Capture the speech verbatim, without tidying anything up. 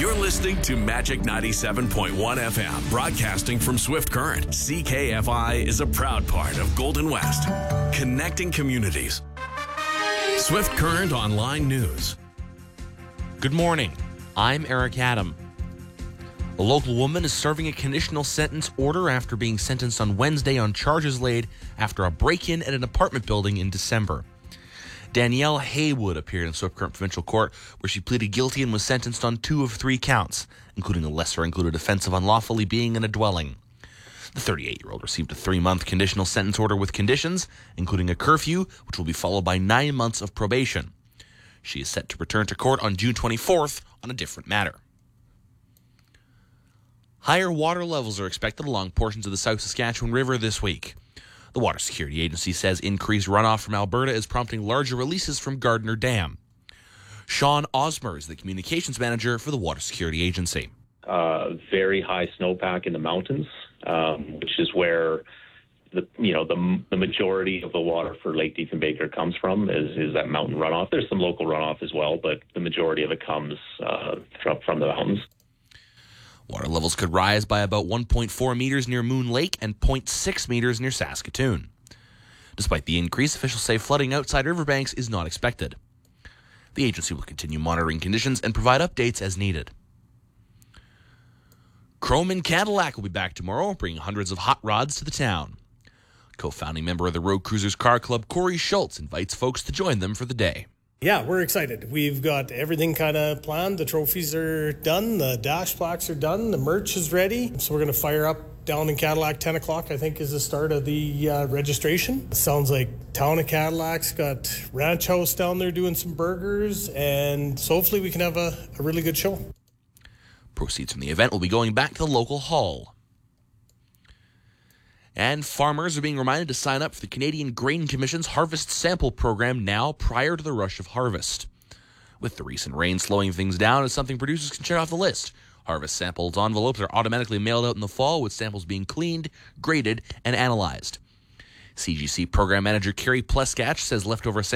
You're listening to Magic ninety-seven point one F M, broadcasting from Swift Current. C K F I is a proud part of Golden West, connecting communities. Swift Current Online News. Good morning. I'm Eric Adam. A local woman is serving a conditional sentence order after being sentenced on Wednesday on charges laid after a break-in at an apartment building in December. Danielle Haywood appeared in Swift Current Provincial Court, where she pleaded guilty and was sentenced on two of three counts, including a lesser-included offense of unlawfully being in a dwelling. The thirty-eight-year-old received a three-month conditional sentence order with conditions, including a curfew, which will be followed by nine months of probation. She is set to return to court on June twenty-fourth on a different matter. Higher water levels are expected along portions of the South Saskatchewan River this week. The Water Security Agency says increased runoff from Alberta is prompting larger releases from Gardner Dam. Sean Osmer is the communications manager for the Water Security Agency. Uh, very high snowpack in the mountains, um, which is where the you know the the majority of the water for Lake Diefenbaker comes from is is that mountain runoff. There's some local runoff as well, but the majority of it comes uh, from from the mountains. Water levels could rise by about one point four meters near Moon Lake and zero point six meters near Saskatoon. Despite the increase, officials say flooding outside riverbanks is not expected. The agency will continue monitoring conditions and provide updates as needed. Croman Cadillac will be back tomorrow, bringing hundreds of hot rods to the town. Co-founding member of the Road Cruisers Car Club, Corey Schultz, invites folks to join them for the day. Yeah, we're excited. We've got everything kind of planned. The trophies are done. The dash plaques are done. The merch is ready. So we're going to fire up down in Cadillac. ten o'clock, I think, is the start of the uh, registration. It sounds like Town of Cadillac's got Ranch House down there doing some burgers. And so hopefully we can have a, a really good show. Proceeds from the event will be going back to the local hall. And farmers are being reminded to sign up for the Canadian Grain Commission's Harvest Sample Program now prior to the rush of harvest. With the recent rain slowing things down, it's something producers can check off the list. Harvest samples envelopes are automatically mailed out in the fall, with samples being cleaned, graded, and analyzed. C G C Program Manager Carrie Pleskatch says leftover